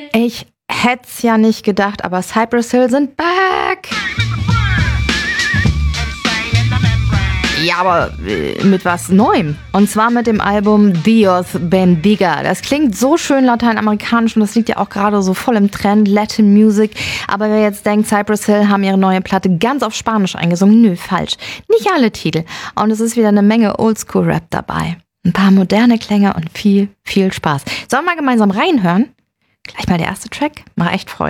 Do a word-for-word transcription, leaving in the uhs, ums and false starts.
Ich hätt's ja nicht gedacht, aber Cypress Hill sind back. Ja, aber äh, mit was Neuem. Und zwar mit dem Album Dios Bendiga. Das klingt so schön lateinamerikanisch und das liegt ja auch gerade so voll im Trend, Latin Music. Aber wer jetzt denkt, Cypress Hill haben ihre neue Platte ganz auf Spanisch eingesungen, nö, falsch. Nicht alle Titel. Und es ist wieder eine Menge Oldschool-Rap dabei. Ein paar moderne Klänge und viel, viel Spaß. Sollen wir mal gemeinsam reinhören? Gleich mal der erste Track. Macht echt Freude.